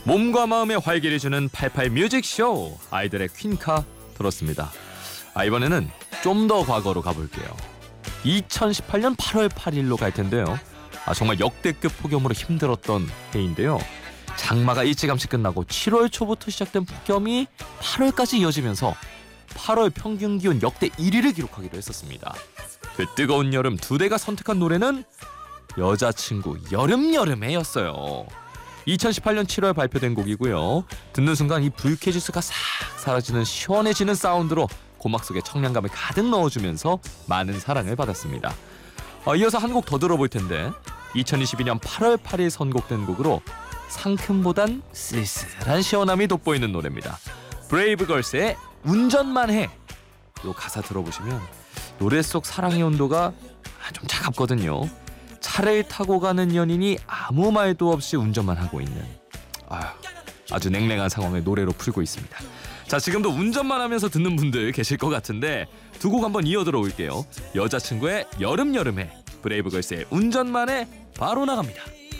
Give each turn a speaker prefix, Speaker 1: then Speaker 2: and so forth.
Speaker 1: 몸과 마음에 활기를 주는 88 뮤직쇼 아이들의 퀸카 들었습니다. 이번에는 좀 더 과거로 가볼게요. 2018년 8월 8일로 갈 텐데요. 정말 역대급 폭염으로 힘들었던 해인데요. 장마가 일찌감치 끝나고 7월 초부터 시작된 폭염이 8월까지 이어지면서 8월 평균 기온 역대 1위를 기록하기도 했었습니다. 그 뜨거운 여름 두 대가 선택한 노래는 여자친구 여름여름해였어요. 2018년 7월 발표된 곡이고요. 듣는 순간 이 불쾌지수가 싹 사라지는 시원해지는 사운드로 고막 속에 청량감을 가득 넣어주면서 많은 사랑을 받았습니다. 이어서 한 곡 더 들어볼 텐데 2022년 8월 8일 선곡된 곡으로 상큼보단 쓸쓸한 시원함이 돋보이는 노래입니다. 브레이브걸스의 운전만 해. 이 가사 들어보시면 노래 속 사랑의 온도가 좀 차갑거든요. 차를 타고 가는 연인이 아무 말도 없이 운전만 하고 있는 아주 냉랭한 상황을 노래로 풀고 있습니다. 자, 지금도 운전만 하면서 듣는 분들 계실 것 같은데 두 곡 한번 이어 들어올게요. 여자친구의 여름여름해, 브레이브걸스의 운전만 해 바로 나갑니다.